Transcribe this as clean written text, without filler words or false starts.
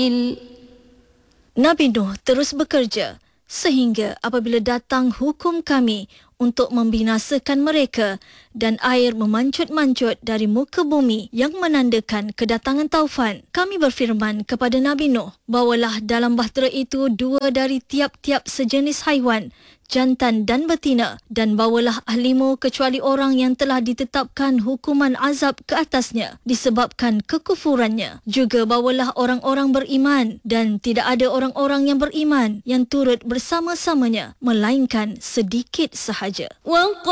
السبيل. Nabi Nuh terus bekerja sehingga apabila datang hukum kami untuk membinasakan mereka dan air memancut-mancut dari muka bumi yang menandakan kedatangan taufan, kami berfirman kepada Nabi Nuh, bawalah dalam bahtera itu 2 dari tiap-tiap sejenis haiwan, jantan dan betina, dan bawalah ahlimu kecuali orang yang telah ditetapkan hukuman azab ke atasnya disebabkan kekufurannya. Juga bawalah orang-orang beriman, dan tidak ada orang-orang yang beriman yang turut bersama-samanya melainkan sedikit sahaja.